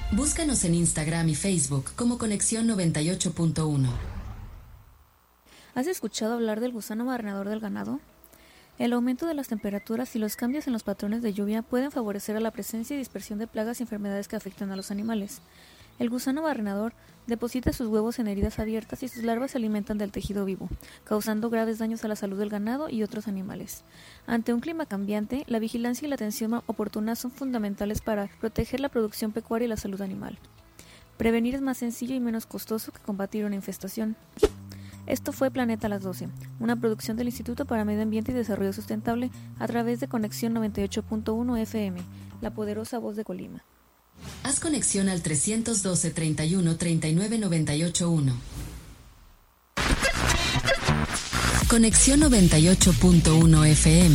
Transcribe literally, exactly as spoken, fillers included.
Búscanos en Instagram y Facebook como Conexión noventa y ocho punto uno. ¿Has escuchado hablar del gusano barrenador del ganado? El aumento de las temperaturas y los cambios en los patrones de lluvia pueden favorecer a la presencia y dispersión de plagas y enfermedades que afectan a los animales. El gusano barrenador deposita sus huevos en heridas abiertas y sus larvas se alimentan del tejido vivo, causando graves daños a la salud del ganado y otros animales. Ante un clima cambiante, la vigilancia y la atención oportuna son fundamentales para proteger la producción pecuaria y la salud animal. Prevenir es más sencillo y menos costoso que combatir una infestación. Esto fue Planeta a las doce, una producción del Instituto para Medio Ambiente y Desarrollo Sustentable a través de Conexión noventa y ocho punto uno F M, la poderosa voz de Colima. Haz conexión al trescientos doce, treinta y uno, treinta y nueve, noventa y ocho punto uno. Conexión noventa y ocho punto uno F M.